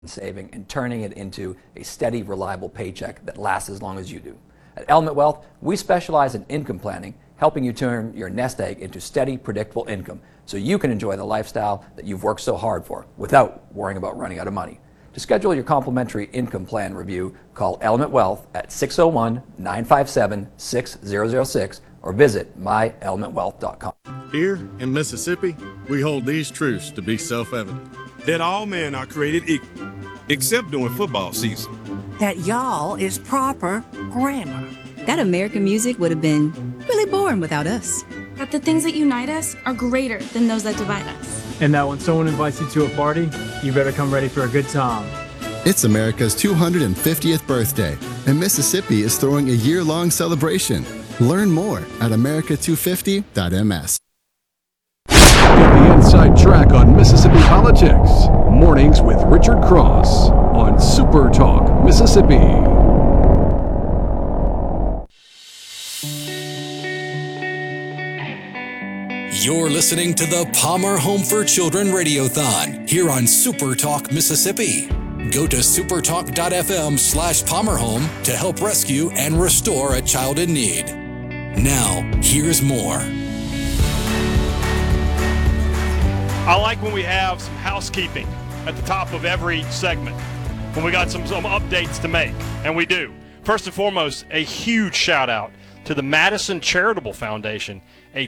saving and turning it into a steady, reliable paycheck that lasts as long as you do. At Element Wealth, we specialize in income planning, helping you turn your nest egg into steady, predictable income so you can enjoy the lifestyle that you've worked so hard for without worrying about running out of money. To schedule your complimentary income plan review, call Element Wealth at 601-957-6006 or visit myelementwealth.com. Here in Mississippi, we hold these truths to be self-evident. That all men are created equal, except during football season. That y'all is proper grammar. That American music would have been really boring without us. That the things that unite us are greater than those that divide us. And that when someone invites you to a party, you better come ready for a good time. It's America's 250th birthday, and Mississippi is throwing a year-long celebration. Learn more at america250.ms. Get the inside track on Mississippi politics. Mornings with Richard Cross on Super Talk Mississippi. You're listening to the Palmer Home for Children Radiothon here on Super Talk Mississippi. Go to supertalk.fm/PalmerHome to help rescue and restore a child in need. Now, here's more. I like when we have some housekeeping at the top of every segment, when we got some updates to make, and we do. First and foremost, a huge shout out to the Madison Charitable Foundation, a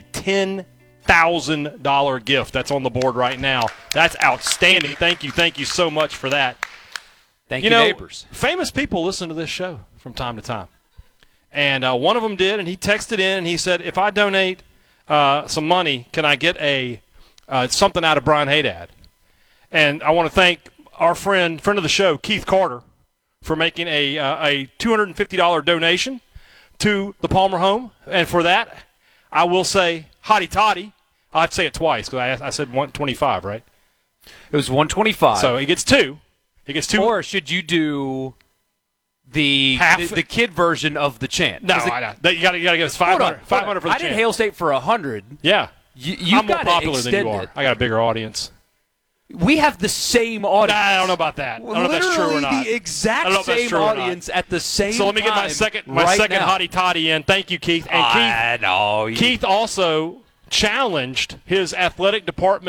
$10,000 gift that's on the board right now. That's outstanding. Thank you so much for that. Thank you, neighbors. Famous people listen to this show from time to time. And one of them did, and he texted in, and he said, if I donate some money, can I get something out of Brian Haydad? And I want to thank our friend of the show, Keith Carter, for making a $250 donation to the Palmer home. And for that, I will say, hotty toddy. I have to say it twice because I said 125, right? It was 125. So he gets two. Or should you do the kid version of the chant? No, you got to give us 500 for the chant. I did Hail State for 100. Yeah. I'm more popular than you are. I got a bigger audience. We have the same audience. I don't know about that. I don't know if that's true or not. The exact same audience at the same time. So let me get my second hotty toddy in. Thank you, Keith. And Keith also challenged his athletic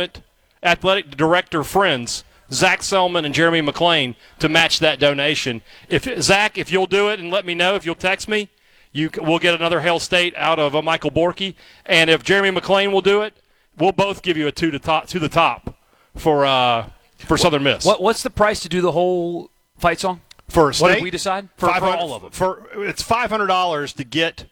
director friends, Zach Selman and Jeremy McClain, to match that donation. Zach, if you'll do it and let me know, if you'll text me, we'll get another Hail State out of Michael Borky. And if Jeremy McClain will do it, we'll both give you a to the top for Southern Miss. What's the price to do the whole fight song? For state? What did we decide? For all of them. It's $500 to get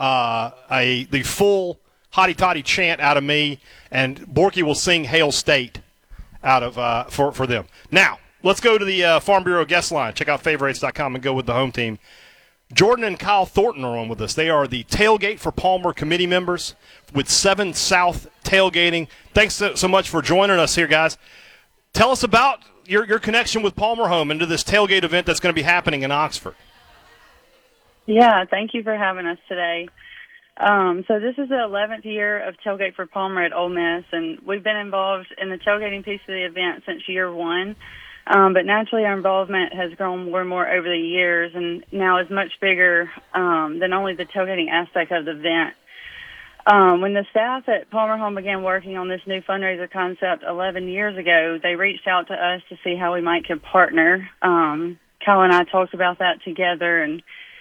the full hotty toddy chant out of me, and Borky will sing Hail State out of for them. Now, let's go to the Farm Bureau guest line. Check out favorites.com and go with the home team. Jordan and Kyle Thornton are on with us. They are the Tailgate for Palmer committee members with 7 South Tailgating. Thanks so much for joining us here, guys. Tell us about your connection with Palmer Home and to this tailgate event that's going to be happening in Oxford. Yeah, thank you for having us today. So this is the 11th year of Tailgate for Palmer at Ole Miss, and we've been involved in the tailgating piece of the event since year one. But naturally, our involvement has grown more and more over the years, and now is much bigger than only the tailgating aspect of the event. When the staff at Palmer Home began working on this new fundraiser concept 11 years ago, they reached out to us to see how we might could partner. Kyle and I talked about that together, and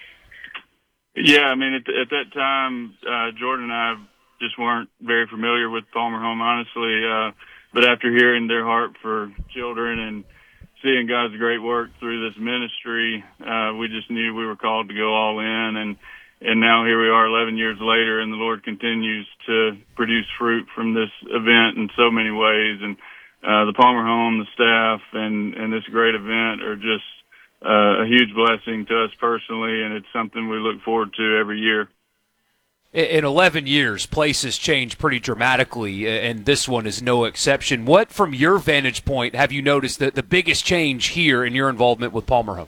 yeah, I mean, at that time, Jordan and I just weren't very familiar with Palmer Home, honestly. But after hearing their heart for children and seeing God's great work through this ministry, we just knew we were called to go all in. And now here we are 11 years later, and the Lord continues to produce fruit from this event in so many ways. And the Palmer Home, the staff, and this great event are just a huge blessing to us personally, and it's something we look forward to every year. In 11 years, places change pretty dramatically, and this one is no exception. What, from your vantage point, have you noticed the biggest change here in your involvement with Palmer Home?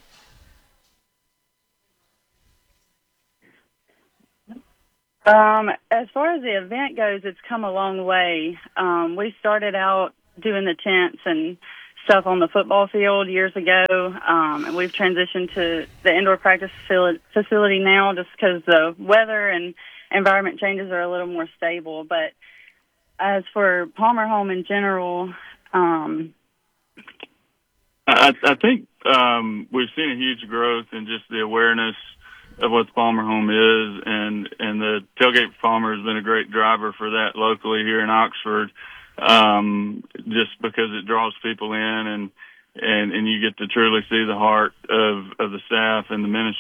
As far as the event goes, it's come a long way. We started out doing the tents and stuff on the football field years ago, and we've transitioned to the indoor practice facility now just because the weather and environment changes are a little more stable. But as for Palmer Home in general, I think we've seen a huge growth in just the awareness of what the Palmer Home is, and the Tailgate for Palmer has been a great driver for that locally here in Oxford, just because it draws people in and you get to truly see the heart of the staff and the ministry